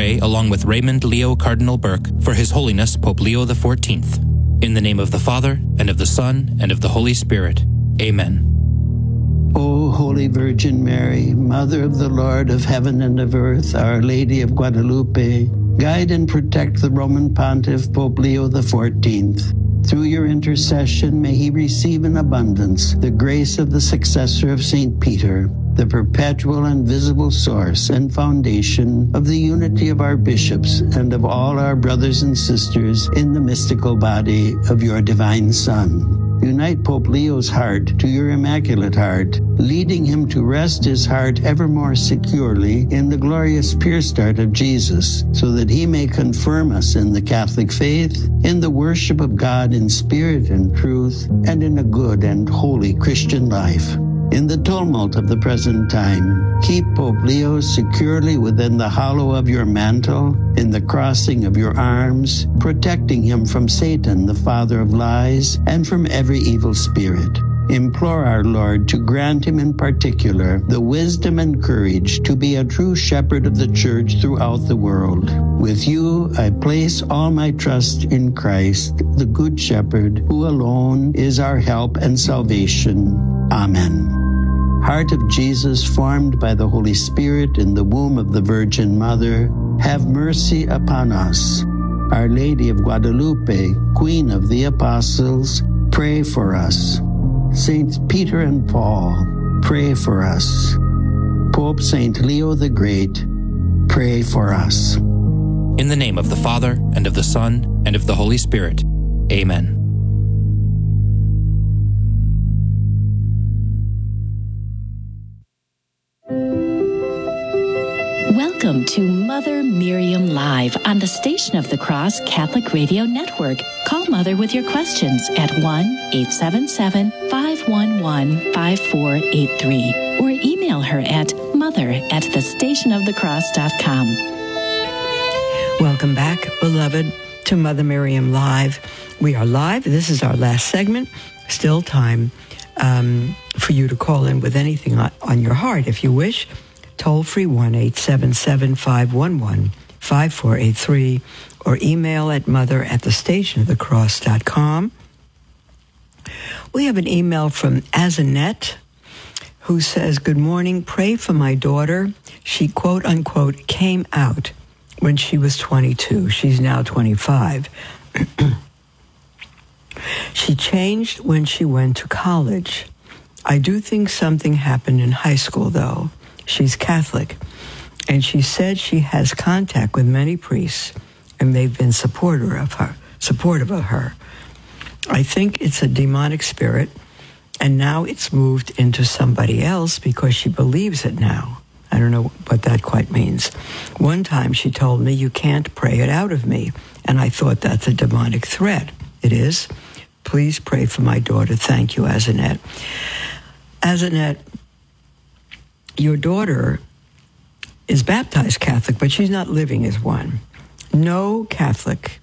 pray, along with Raymond Leo Cardinal Burke, for His Holiness Pope Leo XIV. In the name of the Father, and of the Son, and of the Holy Spirit. Amen. O Holy Virgin Mary, Mother of the Lord of heaven and of earth, Our Lady of Guadalupe, guide and protect the Roman Pontiff Pope Leo XIV. Through your intercession, may he receive in abundance the grace of the successor of St. Peter, the perpetual and visible source and foundation of the unity of our bishops and of all our brothers and sisters in the mystical body of your divine Son. Unite Pope Leo's heart to your Immaculate Heart, leading him to rest his heart ever more securely in the glorious pierced heart of Jesus, so that he may confirm us in the Catholic faith, in the worship of God in spirit and truth, and in a good and holy Christian life. In the tumult of the present time, keep Pope Leo securely within the hollow of your mantle, in the crossing of your arms, protecting him from Satan, the father of lies, and from every evil spirit. Implore our Lord to grant him in particular the wisdom and courage to be a true shepherd of the Church throughout the world. With you, I place all my trust in Christ, the Good Shepherd, who alone is our help and salvation. Amen. Heart of Jesus, formed by the Holy Spirit in the womb of the Virgin Mother, have mercy upon us. Our Lady of Guadalupe, Queen of the Apostles, pray for us. Saints Peter and Paul, pray for us. Pope Saint Leo the Great, pray for us. In the name of the Father, and of the Son, and of the Holy Spirit. Amen. Welcome to Mother Miriam Live on the Station of the Cross Catholic Radio Network. Call Mother with your questions at 1-877-511-5483 or email her at mother@thestationofthecross.com. Welcome back, beloved, to Mother Miriam Live. We are live. This is our last segment. Still time for you to call in with anything on your heart if you wish. Toll free 1-877-511-5483 or email at mother@thestationofthecross.com. We have an email from Azanet who says, "Good morning. Pray for my daughter. She, quote unquote, came out when she was 22. She's now 25. She changed when she went to college. I do think something happened in high school, though. She's Catholic, and she said she has contact with many priests, and they've been supportive of her. I think it's a demonic spirit, and now it's moved into somebody else because she believes it now. I don't know what that quite means. One time she told me, 'You can't pray it out of me,' and I thought that's a demonic threat. It is. Please pray for my daughter. Thank you, Azanet." Azanet, your daughter is baptized Catholic, but she's not living as one. No Catholic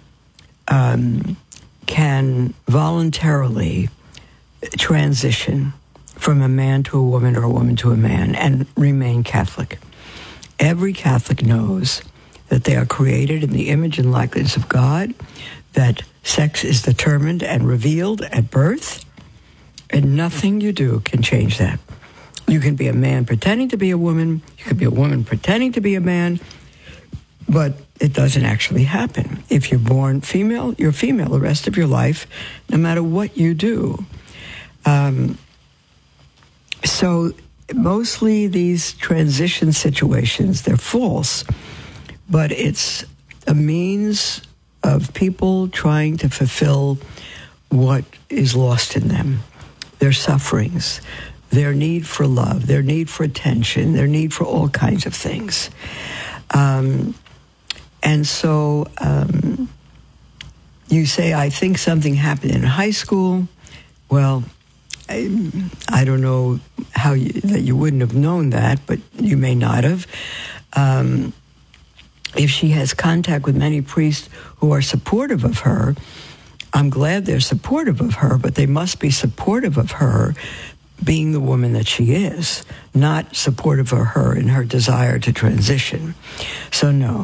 can voluntarily transition from a man to a woman or a woman to a man and remain Catholic. Every Catholic knows that they are created in the image and likeness of God, that sex is determined and revealed at birth, and nothing you do can change that. You can be a man pretending to be a woman. You can be a woman pretending to be a man. But it doesn't actually happen. If you're born female, you're female the rest of your life, no matter what you do. So mostly these transition situations, they're false. But it's a means of people trying to fulfill what is lost in them. Their sufferings, their need for love, their need for attention, their need for all kinds of things. And so you say, I think something happened in high school. Well, I don't know how that you wouldn't have known that, but you may not have. If she has contact with many priests who are supportive of her, I'm glad they're supportive of her, but they must be supportive of her being the woman that she is, not supportive of her in her desire to transition. So no,